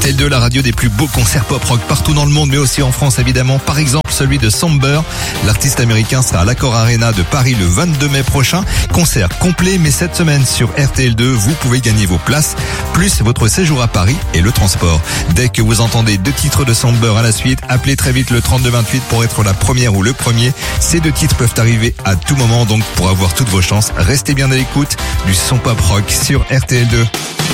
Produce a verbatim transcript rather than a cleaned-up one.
R T L deux, la radio des plus beaux concerts pop-rock partout dans le monde, mais aussi en France évidemment. Par exemple, celui de Somber. L'artiste américain sera à l'Accor Arena de Paris le vingt-deux mai prochain. Concert complet, mais cette semaine sur R T L deux, vous pouvez gagner vos places, plus votre séjour à Paris et le transport. Dès que vous entendez deux titres de Somber à la suite, appelez très vite le trente-deux vingt-huit pour être la première ou le premier. Ces deux titres peuvent arriver à tout moment, donc pour avoir toutes vos chances, restez bien à l'écoute du son pop rock sur R T L deux.